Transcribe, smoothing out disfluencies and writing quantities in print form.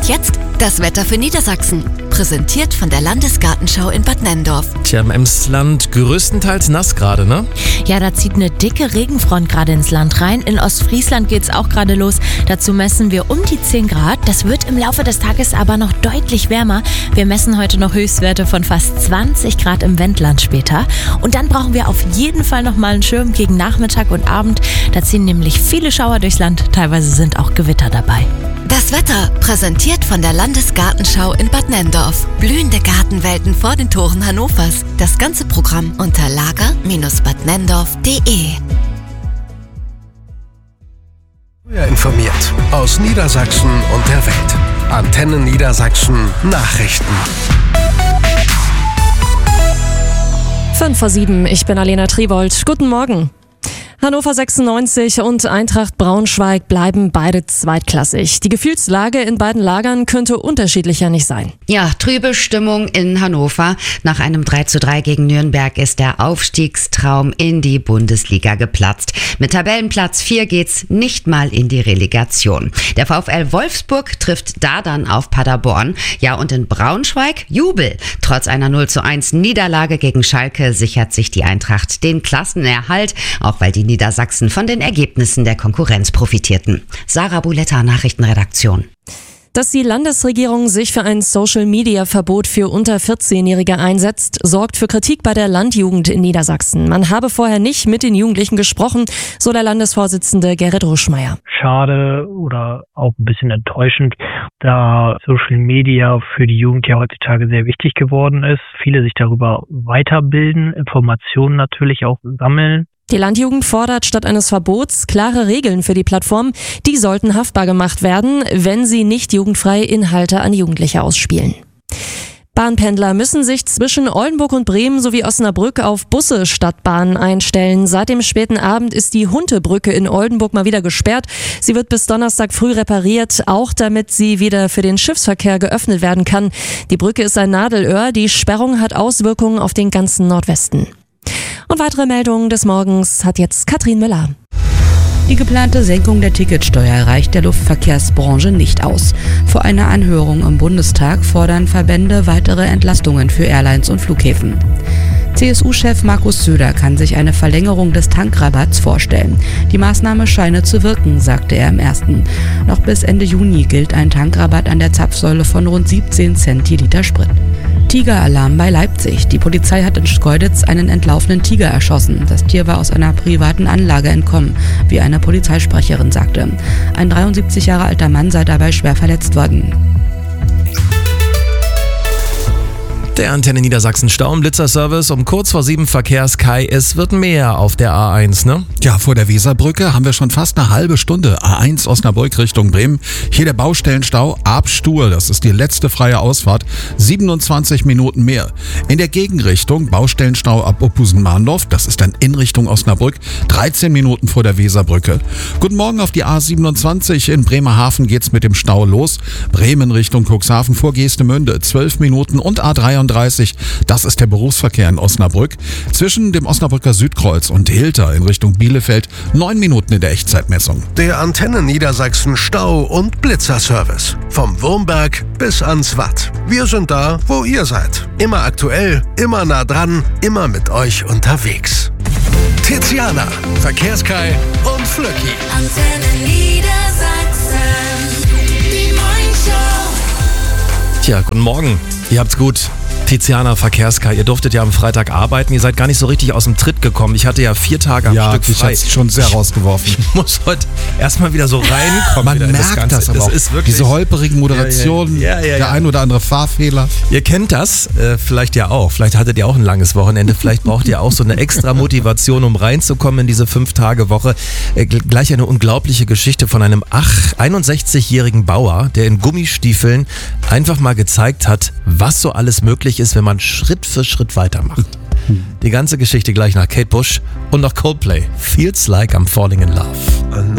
Und jetzt das Wetter für Niedersachsen. Präsentiert von der Landesgartenschau in Bad Nenndorf. Tja, im Emsland größtenteils nass gerade, ne? Ja, da zieht eine dicke Regenfront gerade ins Land rein. In Ostfriesland geht's auch gerade los. Dazu messen wir um die 10 Grad. Das wird im Laufe des Tages aber noch deutlich wärmer. Wir messen heute noch Höchstwerte von fast 20 Grad im Wendland später. Und dann brauchen wir auf jeden Fall noch mal einen Schirm gegen Nachmittag und Abend. Da ziehen nämlich viele Schauer durchs Land. Teilweise sind auch Gewitter dabei. Das Wetter präsentiert von der Landesgartenschau in Bad Nenndorf. Blühende Gartenwelten vor den Toren Hannovers. Das ganze Programm unter lager-badnenndorf.de. Informiert aus Niedersachsen und der Welt. Antenne Niedersachsen Nachrichten. 5:07, ich bin Alena Triwold. Guten Morgen. Hannover 96 und Eintracht Braunschweig bleiben beide zweitklassig. Die Gefühlslage in beiden Lagern könnte unterschiedlicher nicht sein. Ja, trübe Stimmung in Hannover. Nach einem 3:3 gegen Nürnberg ist der Aufstiegstraum in die Bundesliga geplatzt. Mit Tabellenplatz 4 geht's nicht mal in die Relegation. Der VfL Wolfsburg trifft da dann auf Paderborn. Ja, und in Braunschweig Jubel. Trotz einer 0:1 Niederlage gegen Schalke sichert sich die Eintracht den Klassenerhalt, auch weil die Niedersachsen von den Ergebnissen der Konkurrenz profitierten. Sarah Buletta, Nachrichtenredaktion. Dass die Landesregierung sich für ein Social-Media-Verbot für unter 14-Jährige einsetzt, sorgt für Kritik bei der Landjugend in Niedersachsen. Man habe vorher nicht mit den Jugendlichen gesprochen, so der Landesvorsitzende Gerrit Ruschmeier. Schade oder auch ein bisschen enttäuschend, da Social Media für die Jugend ja heutzutage sehr wichtig geworden ist. Viele sich darüber weiterbilden, Informationen natürlich auch sammeln. Die Landjugend fordert statt eines Verbots klare Regeln für die Plattform. Die sollten haftbar gemacht werden, wenn sie nicht jugendfreie Inhalte an Jugendliche ausspielen. Bahnpendler müssen sich zwischen Oldenburg und Bremen sowie Osnabrück auf Busse statt Bahnen einstellen. Seit dem späten Abend ist die Huntebrücke in Oldenburg mal wieder gesperrt. Sie wird bis Donnerstag früh repariert, auch damit sie wieder für den Schiffsverkehr geöffnet werden kann. Die Brücke ist ein Nadelöhr. Die Sperrung hat Auswirkungen auf den ganzen Nordwesten. Und weitere Meldungen des Morgens hat jetzt Katrin Müller. Die geplante Senkung der Ticketsteuer reicht der Luftverkehrsbranche nicht aus. Vor einer Anhörung im Bundestag fordern Verbände weitere Entlastungen für Airlines und Flughäfen. CSU-Chef Markus Söder kann sich eine Verlängerung des Tankrabatts vorstellen. Die Maßnahme scheine zu wirken, sagte er im Ersten. Noch bis Ende Juni gilt ein Tankrabatt an der Zapfsäule von rund 17 Cent je Liter Sprit. Tigeralarm bei Leipzig. Die Polizei hat in Schkeuditz einen entlaufenen Tiger erschossen. Das Tier war aus einer privaten Anlage entkommen, wie eine Polizeisprecherin sagte. Ein 73 Jahre alter Mann sei dabei schwer verletzt worden. Der Antenne Niedersachsen Stau-und-Blitzer-Service um kurz vor 7 Verkehrs-Kai. Es wird mehr auf der A1, ne? Ja, vor der Weserbrückke haben wir schon fast eine halbe Stunde. A1 Osnabrück Richtung Bremen. Hier der Baustellenstau ab Stuhl. Das ist die letzte freie Ausfahrt. 27 Minuten mehr. In der Gegenrichtung Baustellenstau ab Oppusen-Mahndorf. Das ist dann in Richtung Osnabrück. 13 Minuten vor der Weserbrücke. Guten Morgen auf die A27. In Bremerhaven geht's mit dem Stau los. Bremen Richtung Cuxhaven vor Geestemünde. 12 Minuten und A33. Das ist der Berufsverkehr in Osnabrück. Zwischen dem Osnabrücker Südkreuz und Hilter in Richtung Bielefeld 9 Minuten in der Echtzeitmessung. Der Antenne Niedersachsen Stau- und Blitzerservice. Vom Wurmberg bis ans Watt. Wir sind da, wo ihr seid. Immer aktuell, immer nah dran, immer mit euch unterwegs. Tiziana, Verkehrskai und Flöcki. Antenne Niedersachsen. Die Morningshow. Tja, guten Morgen. Ihr habt's gut. Tiziana, Verkehrskai, ihr durftet ja am Freitag arbeiten. Ihr seid gar nicht so richtig aus dem Tritt gekommen. Ich hatte ja 4 Tage am Stück frei. Ja, ich hab's schon sehr rausgeworfen. Ich muss heute erstmal wieder so reinkommen. Man merkt das aber auch. Ist wirklich diese holprigen Moderationen, der ein oder andere Fahrfehler. Ihr kennt das, vielleicht ja auch. Vielleicht hattet ihr auch ein langes Wochenende. Vielleicht braucht ihr auch so eine extra Motivation, um reinzukommen in diese 5-Tage-Woche. Gleich eine unglaubliche Geschichte von einem 61-jährigen Bauer, der in Gummistiefeln einfach mal gezeigt hat, was so alles möglich ist, wenn man Schritt für Schritt weitermacht. Die ganze Geschichte gleich nach Kate Bush und nach Coldplay. Feels like I'm falling in love.